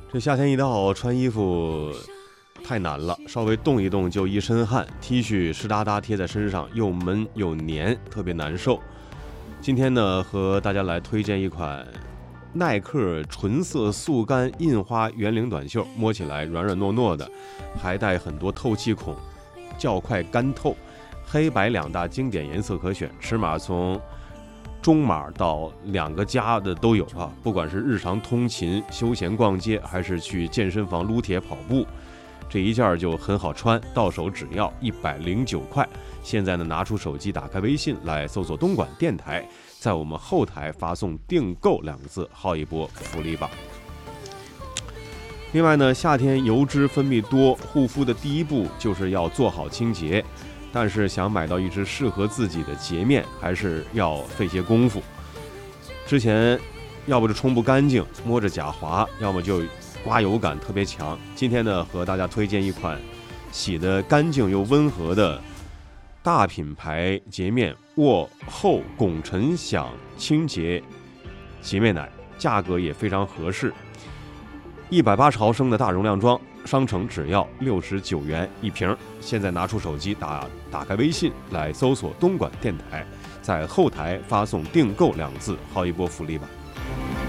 这夏天一到，穿衣服太难了，稍微动一动就一身汗，T 恤湿哒哒贴在身上，又闷又黏，特别难受。今天呢，和大家来推荐一款耐克纯色速干印花圆领短袖，摸起来软软糯糯的，还带很多透气孔，较快干透，黑白两大经典颜色可选，尺码从中码到2个加的都有啊，不管是日常通勤、休闲逛街，还是去健身房撸铁跑步，这一件就很好穿，到手只要109块。现在呢，拿出手机，打开微信来搜索东莞电台，在我们后台发送订购2个字，薅一波福利吧。另外呢，夏天油脂分泌多，护肤的第一步就是要做好清洁。但是想买到一支适合自己的洁面，还是要费些功夫。之前要不就冲不干净，摸着假滑，要么就刮油感特别强。今天呢，和大家推荐一款洗得干净又温和的大品牌洁面沃厚汞尘响清洁洁面奶，价格也非常合适，180毫升的大容量装，商城只要69元一瓶。现在拿出手机，打开微信来搜索东莞电台，在后台发送订购2个字，薅一波福利吧。